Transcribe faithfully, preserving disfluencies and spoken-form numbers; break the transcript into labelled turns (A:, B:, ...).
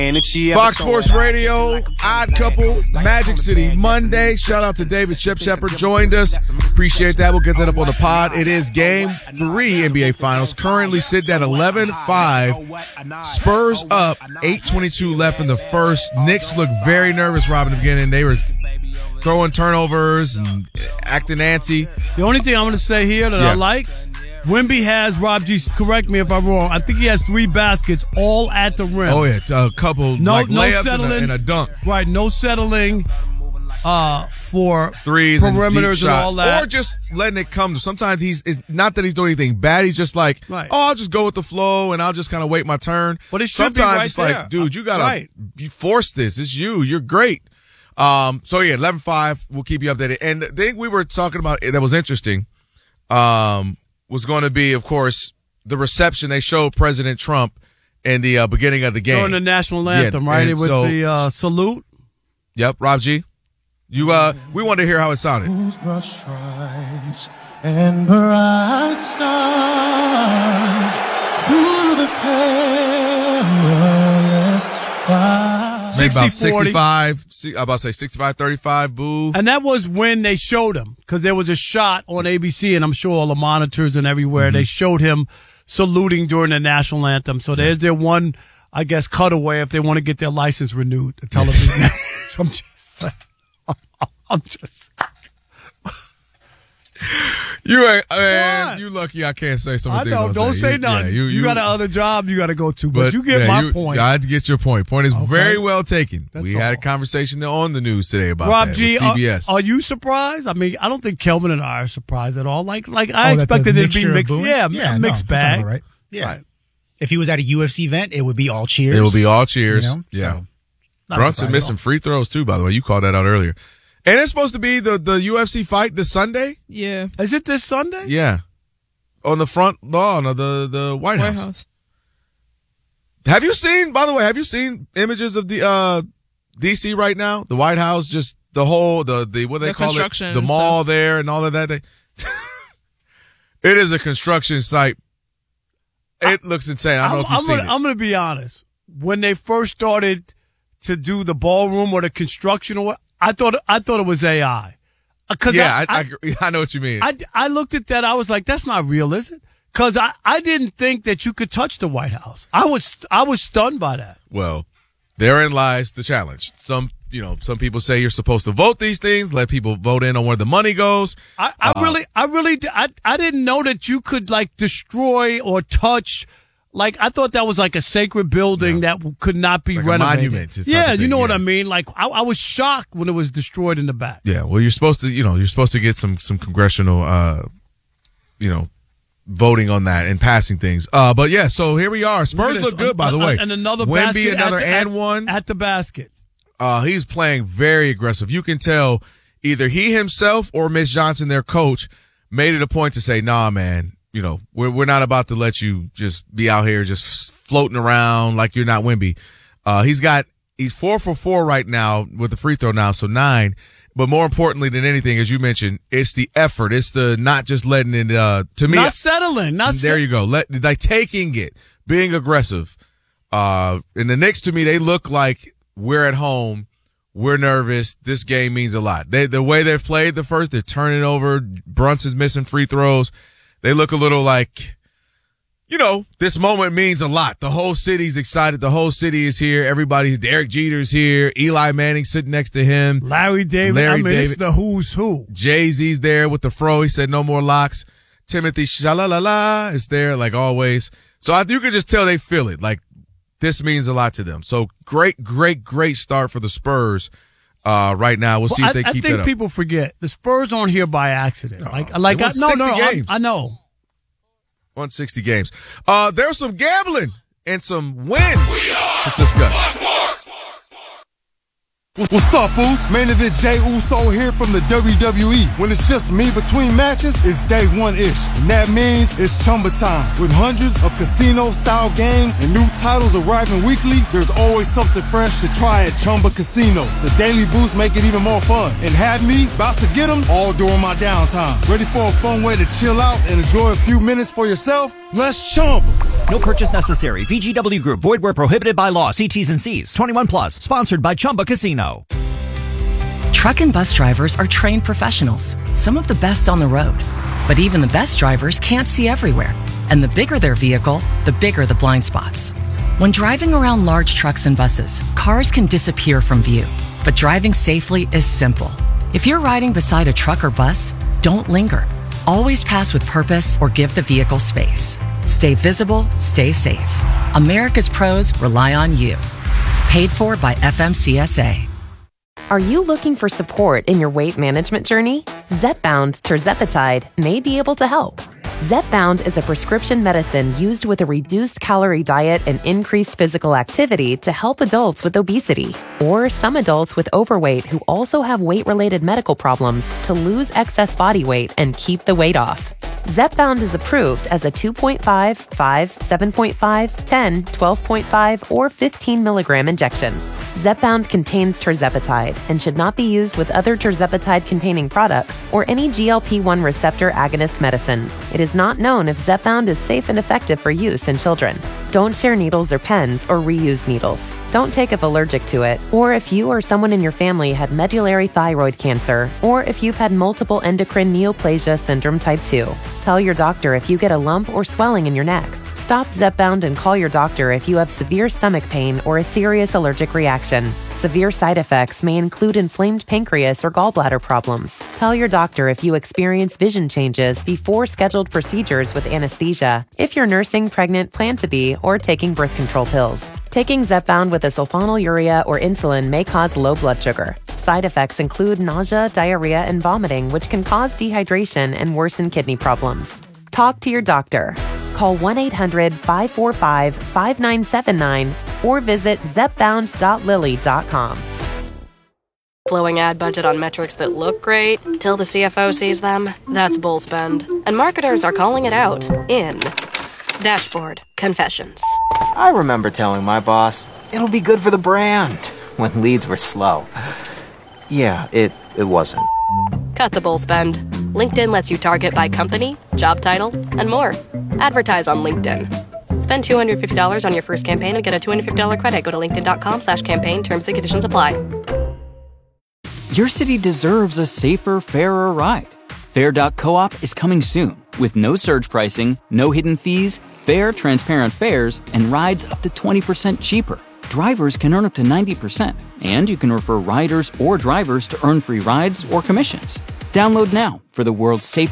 A: Fox Sports Radio, Odd Couple, Magic City Monday. Shout out to David Shep Shepard, joined us. Appreciate that. We'll get that up on the pod. It is game three N B A Finals. Currently sitting at eleven five. Spurs up, eight twenty-two left in the first. Knicks looked very nervous, Rob, in the beginning. They were throwing turnovers and acting antsy.
B: The only thing I'm going to say here that yeah. I like, Wemby has, Rob G, correct me if I'm wrong, I think he has three baskets all at the rim.
A: Oh, yeah, a couple
B: no,
A: like
B: no
A: layups
B: settling,
A: and, a, and a dunk.
B: Right, no settling uh, for
A: threes and
B: perimeters
A: deep
B: and
A: shots.
B: all that.
A: Or just letting it come. Sometimes he's it's not that he's doing anything bad. He's just like, right. oh, I'll just go with the flow and I'll just kind of wait my turn.
B: But it should
A: Sometimes
B: be right
A: it's
B: there.
A: like, dude, you got to
B: right.
A: you force this. It's you. You're great. Um, so, yeah, eleven five. We'll keep you updated. And the thing we were talking about that was interesting um, was going to be, of course, the reception they showed President Trump in the uh, beginning of the game.
B: During the national anthem,
A: yeah,
B: right? With
A: so,
B: the uh, salute.
A: Yep, Rob G. You, uh, we wanted to hear how it sounded.
C: Broad stripes and bright stars through the perilous fire.
A: Maybe about sixty-five, I'm about to say sixty-five thirty-five, boo.
B: And that was when they showed him, because there was a shot on A B C, and I'm sure all the monitors and everywhere, mm-hmm. they showed him saluting during the national anthem. So there's their one, I guess, cutaway if they want to get their license renewed, the television. So I'm just I'm just
A: You ain't, man, you lucky I can't say some of the
B: I
A: things
B: know, don't
A: say.
B: say
A: you,
B: nothing.
A: Yeah, you, you,
B: you got another job you got to go to, but, but you get
A: yeah,
B: my
A: you,
B: point.
A: I get your point. Point is okay. very well taken.
B: That's
A: we
B: all.
A: had a conversation on the news today about
B: Rob
A: that
B: G,
A: with C B S.
B: Are, are you surprised? I mean, I don't think Kelvin and I are surprised at all. Like, like I
D: oh,
B: expected it to be mixed.
D: Yeah,
B: yeah, mixed
D: no,
B: bag.
D: Right. Yeah.
B: Right.
D: If he was at a U F C event, it would be all cheers.
A: It would be all cheers.
D: You know?
A: Yeah.
D: So,
A: Brunson missed some free throws too, by the way. You called that out earlier. And it's supposed to be the, the U F C fight this Sunday?
E: Yeah.
B: Is it this Sunday?
A: Yeah. On the front lawn of the, the White,
E: White
A: House.
E: House.
A: Have you seen, by the way, have you seen images of the uh D C right now? The White House, just the whole, the, the what do they
E: the
A: call it? The mall
E: stuff.
A: there and all of that. They, it is a construction site. It I, looks insane. I don't know if you've
B: I'm
A: seen
B: gonna,
A: it.
B: I'm going to be honest. When they first started to do the ballroom or the construction, or what, I thought I thought it was A I.
A: Yeah,
B: I,
A: I, I, I know what you mean.
B: I, I looked at that. I was like, that's not real, is it? Because I, I didn't think that you could touch the White House. I was I was stunned by that.
A: Well, therein lies the challenge. Some you know some people say you're supposed to vote these things, let people vote in on where the money goes.
B: I, I uh, really I really I I didn't know that you could like destroy or touch. Like, I thought that was like a sacred building yeah. that could not be
A: like
B: renovated.
A: A monument.
B: Yeah, you know
A: yeah.
B: what I mean? Like, I, I was shocked when it was destroyed in the back.
A: Yeah, well, you're supposed to, you know, you're supposed to get some, some congressional, uh, you know, voting on that and passing things. Uh, but yeah, so here we are. Spurs look, look good, by the way.
B: And another
A: Wemby,
B: basket.
A: another
B: at the,
A: and
B: at,
A: one.
B: At the basket.
A: Uh, he's playing very aggressive. You can tell either he himself or Miss Johnson, their coach, made it a point to say, nah, man. You know, we're we're not about to let you just be out here just floating around like you're not Wemby. Uh, he's got he's four for four right now with the free throw now, so nine. But more importantly than anything, as you mentioned, it's the effort. It's the not just letting it. Uh, to me,
B: not settling. Not
A: there. You go. Let like taking it, being aggressive. Uh, and the Knicks to me, they look like we're at home. We're nervous. This game means a lot. They the way they've played the first, they're turning over. Brunson's missing free throws. They look a little like, you know, this moment means a lot. The whole city's excited. The whole city is here. Everybody, Derek Jeter's here. Eli Manning sitting next to him.
B: Larry David.
A: Larry
B: I mean,
A: David.
B: It's the who's who.
A: Jay-Z's there with the fro. He said no more locks. Timothy Shalalala is there like always. So I, you can just tell they feel it. Like this means a lot to them. So great, great, great start for the Spurs. Uh, right now, we'll see
B: well,
A: if they
B: I,
A: keep
B: I think
A: that up.
B: people forget the Spurs aren't here by accident.
A: No,
B: like, like I, no, no, I, I know.
A: Won sixty games. Uh, there's some gambling and some wins to discuss.
F: What's up, Foos? Main event Jey Uso here from the W W E. When it's just me between matches, it's day one-ish. And that means it's Chumba time. With hundreds of casino-style games and new titles arriving weekly, there's always something fresh to try at Chumba Casino. The daily boosts make it even more fun. And have me about to get them all during my downtime. Ready for a fun way to chill out and enjoy a few minutes for yourself? Let's chump.
E: No purchase necessary. V G W Group. Void where prohibited by law. See T's and C's. twenty-one plus. Sponsored by Chumba Casino.
G: Truck and bus drivers are trained professionals, some of the best on the road. But even the best drivers can't see everywhere. And the bigger their vehicle, the bigger the blind spots. When driving around large trucks and buses, cars can disappear from view. But driving safely is simple. If you're riding beside a truck or bus, don't linger. Always pass with purpose or give the vehicle space. Stay visible, stay safe. America's pros rely on you. Paid for by F M C S A.
H: Are you looking for support in your weight management journey? Zepbound tirzepatide may be able to help. Zepbound is a prescription medicine used with a reduced calorie diet and increased physical activity to help adults with obesity or some adults with overweight who also have weight-related medical problems to lose excess body weight and keep the weight off. Zepbound is approved as a two point five, five, seven point five, ten, twelve point five, or fifteen milligram injection. Zepbound contains tirzepatide and should not be used with other tirzepatide-containing products or any G L P one receptor agonist medicines. It is not known if Zepbound is safe and effective for use in children. Don't share needles or pens or reuse needles. Don't take if allergic to it, or if you or someone in your family had medullary thyroid cancer, or if you've had multiple endocrine neoplasia syndrome type two. Tell your doctor if you get a lump or swelling in your neck. Stop Zepbound and call your doctor if you have severe stomach pain or a serious allergic reaction. Severe side effects may include inflamed pancreas or gallbladder problems. Tell your doctor if you experience vision changes before scheduled procedures with anesthesia, if you're nursing, pregnant, plan to be, or taking birth control pills. Taking Zepbound with a sulfonylurea or insulin may cause low blood sugar. Side effects include nausea, diarrhea, and vomiting, which can cause dehydration and worsen kidney problems. Talk to your doctor. Call one eight hundred, five four five, five nine seven nine or visit zepbound dot lilly dot com.
I: Blowing ad budget on metrics that look great till the C F O sees them? That's bull spend. And marketers are calling it out in Dashboard Confessions.
J: I remember telling my boss, it'll be good for the brand, when leads were slow. Yeah, it, it wasn't.
I: Cut the bull spend. LinkedIn lets you target by company, job title, and more. Advertise on LinkedIn. Spend two hundred fifty dollars on your first campaign and get a two hundred fifty dollars credit. Go to linkedin.com slash campaign. Terms and conditions apply.
K: Your city deserves a safer, fairer ride. Fair dot coop is coming soon with no surge pricing, no hidden fees, fair, transparent fares, and rides up to twenty percent cheaper. Drivers can earn up to ninety percent, and you can refer riders or drivers to earn free rides or commissions. Download now for the world's safest